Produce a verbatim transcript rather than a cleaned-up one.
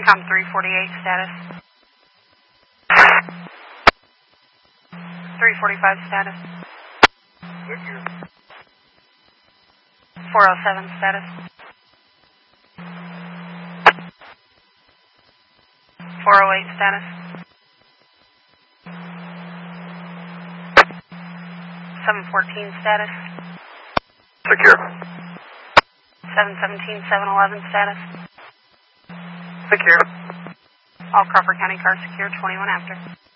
Com three forty-eight status. three forty-five status. Victor. four oh seven status. four oh eight status. seven fourteen status. Secure. seven seventeen, seven eleven status. Secure. All Crawford County cars secure, twenty-one after.